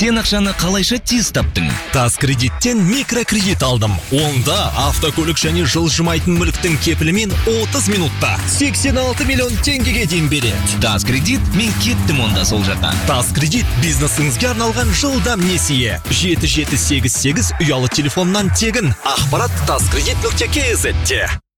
Сен ақшаны қалайша тез таптың? Тас кредиттен микрокредит алдым. Онда автокөлік және жылжымайтын мүліктің кепілімен 30 минутта 86 миллион теңгеге дейін береді. Тас кредит, мен кеттім онда сол жаққа. Тас кредит бизнесіңізге арналған жылдам несие. 7788 ұялы телефоннан тегін. Ақпарат taskredit.kz-те.